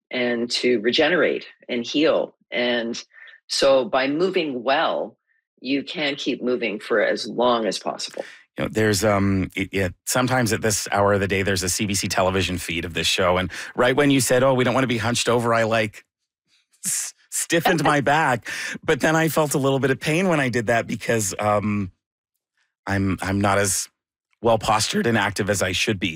and to regenerate and heal. And so by moving well, you can keep moving for as long as possible. There's sometimes at this hour of the day, there's a CBC television feed of this show. And right when you said, oh, we don't want to be hunched over, I stiffened my back. But then I felt a little bit of pain when I did that because I'm not as well postured and active as I should be.